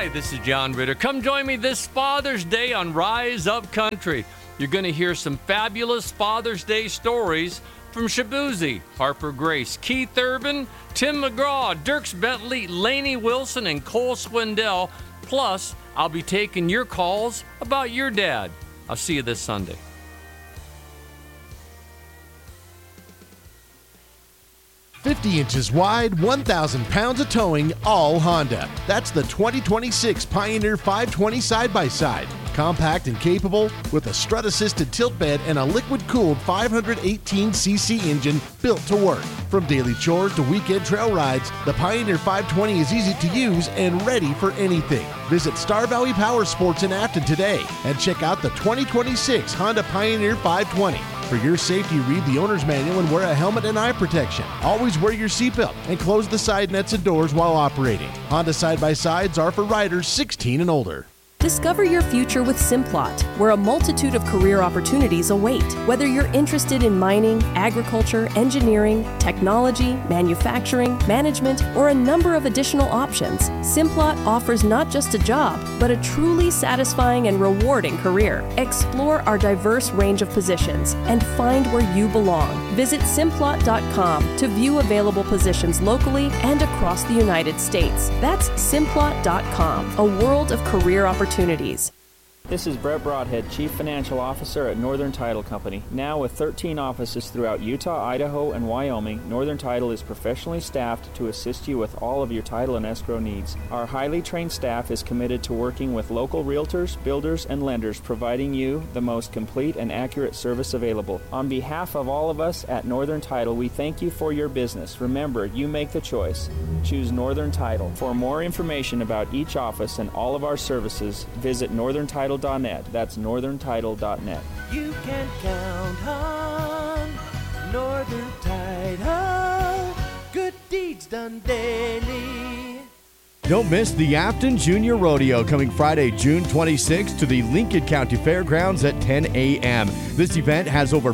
Hi, this is John Ritter. Come join me this Father's Day on Rise Up Country. You're going to hear some fabulous Father's Day stories from Shabuzi, Harper Grace, Keith Urban, Tim McGraw, Dierks Bentley, Lainey Wilson, and Cole Swindell. Plus, I'll be taking your calls about your dad. I'll see you this Sunday. "50 inches wide, 1,000 pounds of towing, all Honda." That's the 2026 Pioneer 520 side-by-side. Compact and capable, with a strut-assisted tilt bed and a liquid-cooled 518cc engine built to work. From daily chores to weekend trail rides, the Pioneer 520 is easy to use and ready for anything. Visit Star Valley Power Sports in Afton today and check out the 2026 Honda Pioneer 520. For your safety, read the owner's manual and wear a helmet and eye protection. Always wear your seatbelt and close the side nets and doors while operating. Honda side-by-sides are for riders 16 and older. Discover your future with Simplot, where a multitude of career opportunities await. Whether you're interested in mining, agriculture, engineering, technology, manufacturing, management, or a number of additional options, Simplot offers not just a job, but a truly satisfying and rewarding career. Explore our diverse range of positions and find where you belong. Visit Simplot.com to view available positions locally and across the United States. That's Simplot.com, a world of career opportunities. This is Brett Broadhead, Chief Financial Officer at Northern Title Company. Now with 13 offices throughout Utah, Idaho, and Wyoming, Northern Title is professionally staffed to assist you with all of your title and escrow needs. Our highly trained staff is committed to working with local realtors, builders, and lenders, providing you the most complete and accurate service available. On behalf of all of us at Northern Title, we thank you for your business. Remember, you make the choice. Choose Northern Title. For more information about each office and all of our services, visit northerntitle.net. That's northerntitle.net. You can count on Northern Title. Good deeds done daily. Don't miss the Afton Junior Rodeo coming Friday, June 26th to the Lincoln County Fairgrounds at 10 a.m. This event has over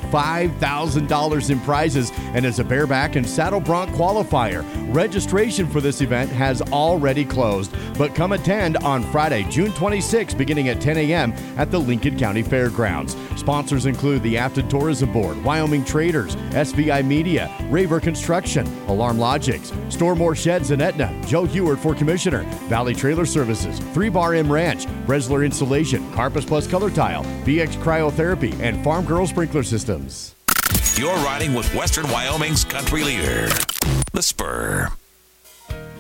$5,000 in prizes and is a bareback and saddle bronc qualifier. Registration for this event has already closed, but come attend on Friday, June 26th beginning at 10 a.m. at the Lincoln County Fairgrounds. Sponsors include the Afton Tourism Board, Wyoming Traders, SVI Media, Raver Construction, Alarm Logics, Stormore Sheds in Etna, Joe Heward for Commissioner, Valley Trailer Services, 3 Bar M Ranch, Bresler Insulation, Carpus Plus Color Tile, BX Cryotherapy, and Farm Girl Sprinkler Systems. You're riding with Western Wyoming's country leader, The Spur.